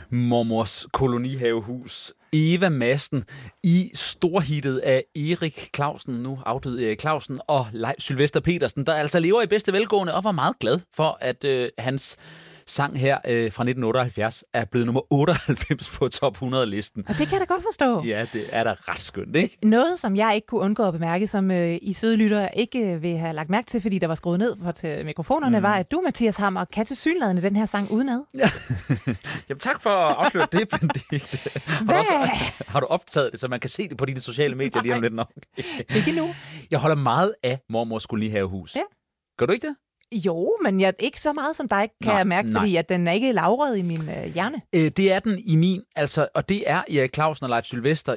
Mormors kolonihavehus. Eva Madsen i storhittet af Erik Clausen, nu afdøde Erik Clausen, og Sylvester Petersen, der altså lever i bedste velgående og var meget glad for, at hans sang her fra 1978 er blevet nummer 98 på top 100-listen. Og det kan jeg da godt forstå. Ja, det er da ret skønt, ikke? Noget, som jeg ikke kunne undgå at bemærke, som I søde lyttere ikke vil have lagt mærke til, fordi der var skruet ned for til mikrofonerne, var, at du, Mathias Hammer, kan tilsyneladende den her sang udenad. Ja. Jamen tak for at afsløre det, Benedikte. Har du optaget det, så man kan se det på dine sociale medier lige om lidt nok? Ikke nu. Jeg holder meget af Mormors kolonihavehus. Ja. Gør du ikke det? Jo, men jeg ikke så meget som dig, kan jeg mærke, fordi at den er ikke lagret i min hjerne. Det er den i min, altså, og det er Erik Clausen og Leif Sylvester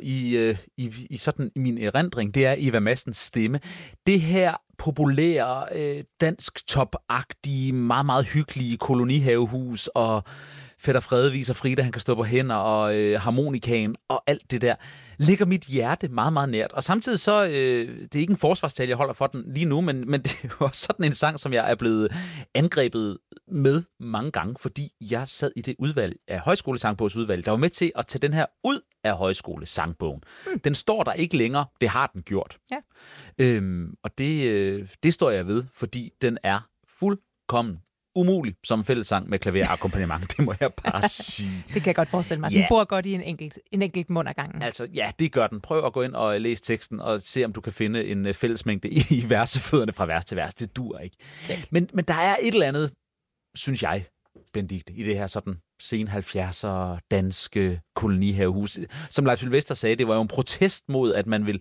i sådan i min erindring. Det er Eva Madsens stemme. Det her populære, dansk top-agtige, meget, meget hyggelige kolonihavehus, og Fætter Frede viser Frida, han kan stå på hænder, og harmonikaen, og alt det der, ligger mit hjerte meget, meget nært. Og samtidig så, det er ikke en forsvarstale, jeg holder for den lige nu, men det er jo også sådan en sang, som jeg er blevet angrebet med mange gange, fordi jeg sad i det udvalg af højskolesangbogsudvalg, der var med til at tage den her ud af højskolesangbogen. Den står der ikke længere, det har den gjort. Ja. Og det står jeg ved, fordi den er fuldkommen umulig som fællessang med klaverakkompagnement, det må jeg bare sige. Det kan jeg godt forestille mig. Den bor godt i en enkelt mund ad gangen. Altså, ja, det gør den. Prøv at gå ind og læse teksten og se, om du kan finde en fællesmængde i versefødderne fra vers til vers. Det dur ikke. Okay. Men der er et eller andet, synes jeg, Benedikte, i det her sådan sen 70'er danske kolonihavehus. Som Leif Sylvester sagde, det var jo en protest mod, at man vil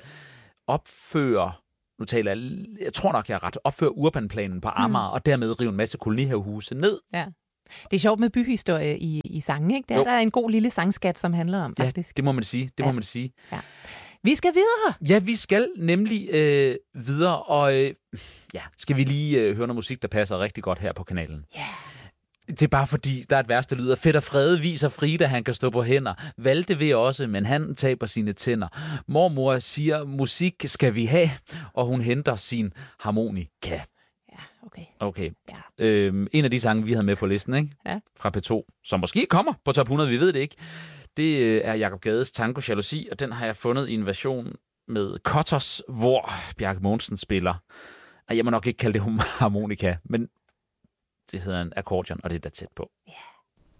opføre, nu taler jeg tror nok, jeg er ret, opføre urbanplanen på Amager, og dermed rive en masse kolonihavehuse ned. Ja. Det er sjovt med byhistorie i sangen, ikke? Der er en god lille sangskat, som handler om, faktisk. Ja, det må man sige. Det må man sige. Ja. Vi skal videre. Ja, vi skal nemlig videre, og skal vi lige høre noget musik, der passer rigtig godt her på kanalen. Ja. Det er bare fordi, der er et vers, der lyder: Fætter Frede viser Frida, han kan stå på hænder. Valgte vil også, men han taber sine tænder. Mormor siger, musik skal vi have, og hun henter sin harmonika. Ja, okay. Ja. En af de sange, vi havde med på listen, ikke? Ja. Fra P2, som måske kommer på top 100, vi ved det ikke. Det er Jakob Gades Tango Jalousi, og den har jeg fundet i en version med Cutters, hvor Bjarke Mogensen spiller. Jeg må nok ikke kalde det harmonika, men det hedder en akkordeon, og det er da tæt på. Ja.